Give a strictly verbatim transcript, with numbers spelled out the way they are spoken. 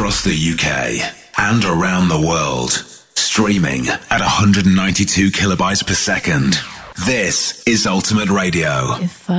across the U K and around the world. Streaming at one hundred ninety-two kilobytes per second. This is Ultimate Radio. If